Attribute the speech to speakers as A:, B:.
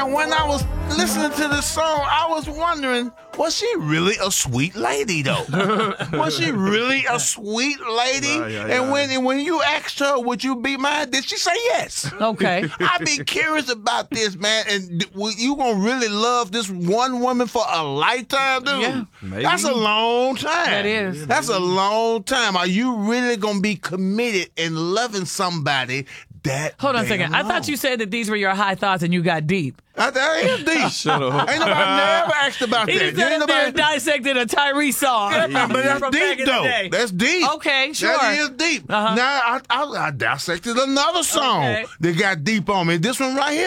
A: And when I was listening to this song, I was wondering, was she really a sweet lady, though? Was she really a sweet lady? And when you asked her, would you be mine, did she say yes?
B: Okay.
A: I'd be curious about this, man. And you gonna really love this one woman for a lifetime, dude?
B: Yeah.
C: Maybe.
A: That's a long time.
B: That is.
A: That's a long time. Are you really gonna be committed in loving somebody that?
B: Hold on a second. I
A: long?
B: thought you said that these were your high thoughts and you got deep.
A: That is deep.
C: Shut up.
A: Ain't nobody never asked about
B: He
A: that.
B: just
A: Ain't
B: sat there
A: nobody.
B: and dissected a Tyrese song.
A: Yeah, but that's
B: from back
A: deep,
B: in the
A: though.
B: day.
A: That's deep.
B: Okay, sure.
A: That is deep.
B: Uh-huh.
A: Now, I dissected another song
B: Okay.
A: that got deep on me. This one right here.